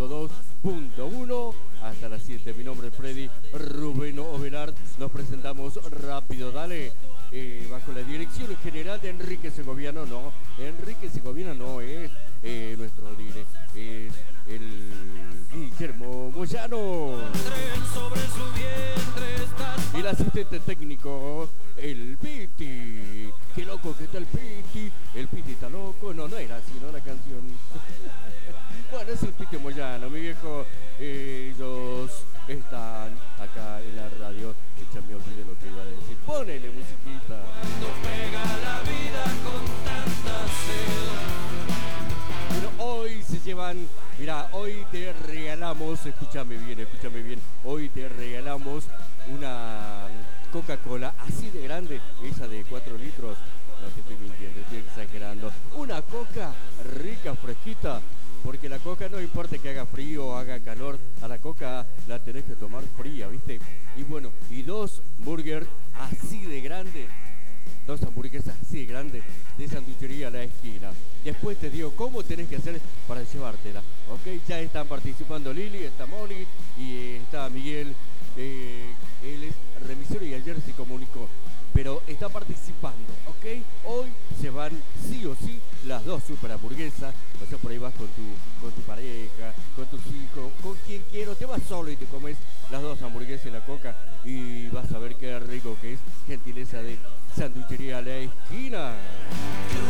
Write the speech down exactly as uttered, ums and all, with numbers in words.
ciento dos punto uno hasta las siete. Mi nombre es Freddy Rubén Ovelard. Nos presentamos rápido, dale. Eh, bajo la dirección general de Enrique Segoviano, no, Enrique Segoviano no es eh, nuestro direct, es el Guillermo Moyano. Y el asistente técnico, el Piti. Qué loco que está el Piti. El Piti está loco. No, no era así, ¿no? La canción. Bueno, es el Piti Moyano, mi viejo. Eh, ellos están acá en la radio. Ya me olvidé lo que iba a decir. Ponele musiquita. Cuando pega la vida con tanta sed. Bueno, hoy se llevan. Mira, hoy te regalamos. Escúchame bien, escúchame bien. Hoy te regalamos una Coca-Cola así de grande. Esa de cuatro litros. No te estoy mintiendo, estoy exagerando. Una Coca rica, fresquita. Porque la Coca no importa que haga frío o haga calor, a la Coca la tenés que tomar fría, ¿viste? Y bueno, y dos burgers así de grande, dos hamburguesas así de grande, de Sanduchería La Esquina. Después te digo cómo tenés que hacer para llevártela, ¿ok? Ya están participando Lili, está Moni y está Miguel, eh, él es remisero y ayer se comunicó. Pero está participando, ¿ok? Hoy se van sí o sí las dos super hamburguesas. O sea, por ahí vas con tu, con tu pareja, con tus hijos, con quien quiero. Te vas solo y te comes las dos hamburguesas y la Coca y vas a ver qué rico que es. Gentileza de Sanduchería La Esquina.